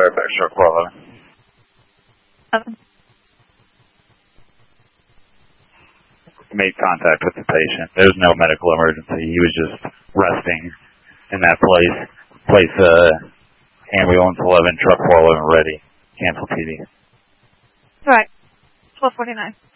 Fairfax Truck 411. Made contact with the patient. There was no medical emergency. He was just resting in that place. Ambulance 11, Truck 411 ready. Cancel PD. Right. 1249.